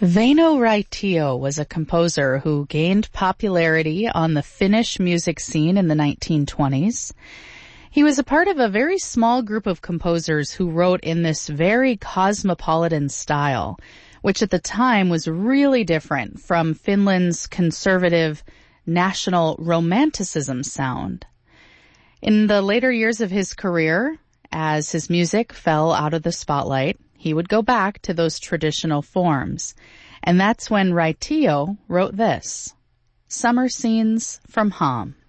Väinö Raitio was a composer who gained popularity on the Finnish music scene in the 1920s. He was a part of a very small group of composers who wrote in this very cosmopolitan style, which at the time was really different from Finland's conservative national romanticism sound. In the later years of his career, as his music fell out of the spotlight, he would go back to those traditional forms. And that's when Raitio wrote this, Summer Scenes from Hom.